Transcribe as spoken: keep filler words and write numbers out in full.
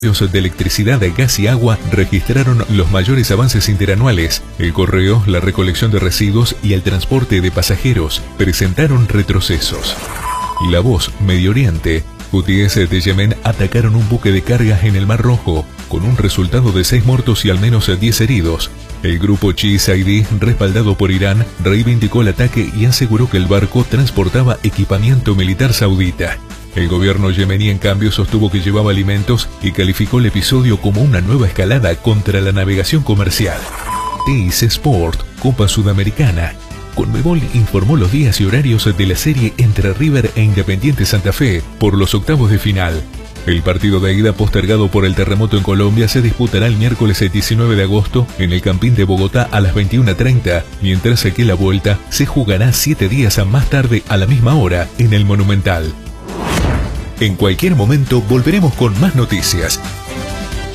de electricidad, gas y agua registraron los mayores avances interanuales. El correo, la recolección de residuos y el transporte de pasajeros presentaron retrocesos. La Voz, Medio Oriente. Hutíes de Yemen atacaron un buque de cargas en el Mar Rojo, con un resultado de seis muertos y al menos diez heridos. El grupo Chi-Saidi, respaldado por Irán, reivindicó el ataque y aseguró que el barco transportaba equipamiento militar saudita. El gobierno yemení, en cambio, sostuvo que llevaba alimentos y calificó el episodio como una nueva escalada contra la navegación comercial. T I C Sport, Copa Sudamericana. Conmebol informó los días y horarios de la serie entre River e Independiente Santa Fe por los octavos de final. El partido de ida, postergado por el terremoto en Colombia, se disputará el miércoles diecinueve de agosto en el Campín de Bogotá a las veintiuna treinta, mientras que la vuelta se jugará siete días más tarde a la misma hora en el Monumental. En cualquier momento volveremos con más noticias.